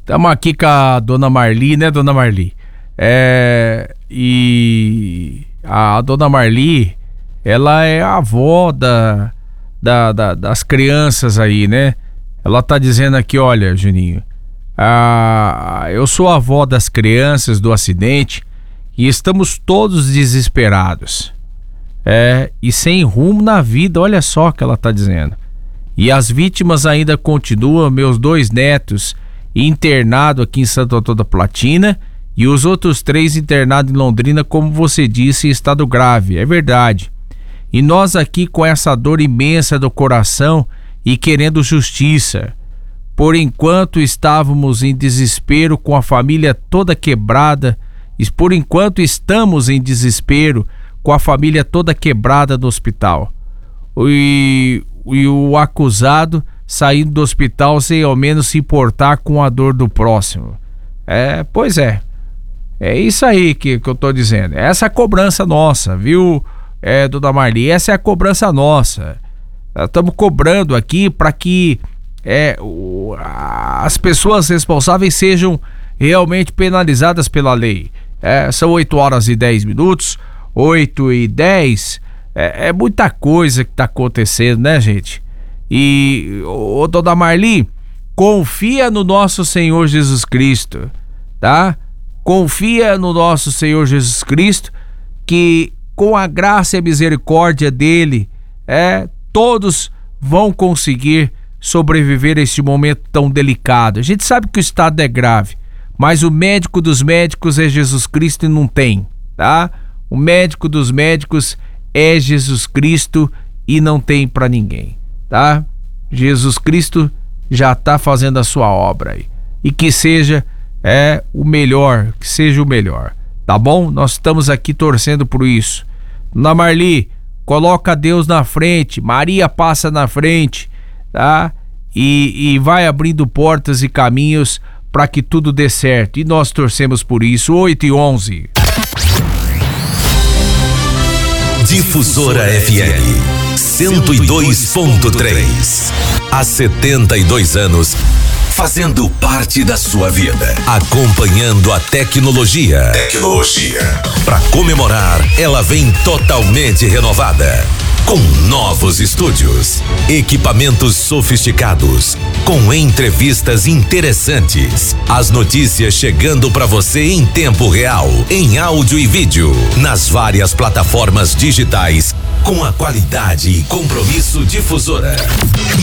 Estamos aqui com a dona Marli, né, dona Marli? E a dona Marli, ela é a avó das crianças aí, né? Ela tá dizendo aqui, olha, Juninho, eu sou a avó das crianças do acidente e estamos todos desesperados. E sem rumo na vida, olha só o que ela tá dizendo. E as vítimas ainda continuam, meus 2 netos internados aqui em Santo Antônio da Platina e os outros 3 internados em Londrina, como você disse, em estado grave. É verdade. E nós aqui com essa dor imensa do coração e querendo justiça. Por enquanto estávamos em desespero com a família toda quebrada. E por enquanto estamos em desespero com a família toda quebrada do hospital. E o acusado saindo do hospital sem ao menos se importar com a dor do próximo. Pois é. É isso aí que eu tô dizendo. Essa é a cobrança nossa, viu, dona Marli? Essa é a cobrança nossa. Estamos cobrando aqui para que as pessoas responsáveis sejam realmente penalizadas pela lei. São 8h10, 8h10. É muita coisa que tá acontecendo, né, gente? E, dona Marli, confia no nosso Senhor Jesus Cristo, tá? Confia no nosso Senhor Jesus Cristo, que com a graça e a misericórdia dele, todos vão conseguir sobreviver a este momento tão delicado. A gente sabe que o estado é grave, mas o médico dos médicos é Jesus Cristo e não tem, tá? O médico dos médicos é Jesus Cristo e não tem para ninguém, tá? Jesus Cristo já tá fazendo a sua obra aí. E que seja o melhor, que seja o melhor, tá bom? Nós estamos aqui torcendo por isso. Dona Marli, coloca Deus na frente, Maria passa na frente, tá? E vai abrindo portas e caminhos para que tudo dê certo. E nós torcemos por isso. 8h11. Difusora FM 102.3. Há 72 anos, fazendo parte da sua vida, acompanhando a tecnologia. Para comemorar, ela vem totalmente renovada, com novos estúdios, equipamentos sofisticados, com entrevistas interessantes, as notícias chegando para você em tempo real, em áudio e vídeo, nas várias plataformas digitais, com a qualidade e compromisso Difusora.